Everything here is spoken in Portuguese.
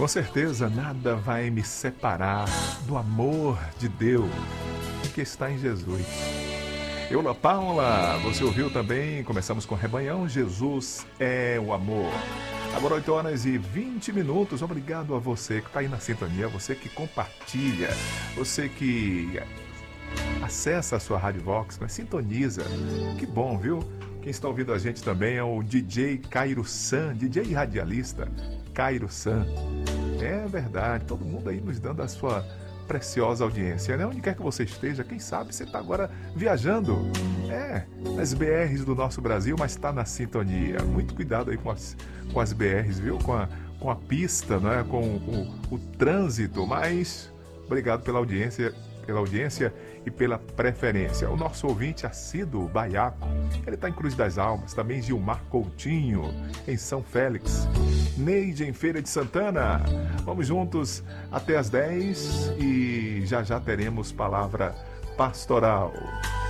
Com certeza nada vai me separar do amor de Deus que está em Jesus. Eula Paula, você ouviu também? Começamos com Rebanhão, Jesus é o amor. Agora 8 horas e 20 minutos. Obrigado a você que está aí na sintonia, você que compartilha, você que acessa a sua Rádio Vox, mas sintoniza. Que bom, viu? Quem está ouvindo a gente também é o DJ Cairo San, DJ radialista Cairo San. É verdade, todo mundo aí nos dando a sua preciosa audiência, né? Onde quer que você esteja, quem sabe você está agora viajando, nas BRs do nosso Brasil, mas está na sintonia. Muito cuidado aí com as BRs, viu? Com a pista, né? Com o trânsito, mas obrigado pela audiência e pela preferência. O nosso ouvinte assíduo, Baiaco, ele está em Cruz das Almas, também Gilmar Coutinho, em São Félix, Neide, em Feira de Santana. Vamos juntos até as 10 e já teremos palavra pastoral.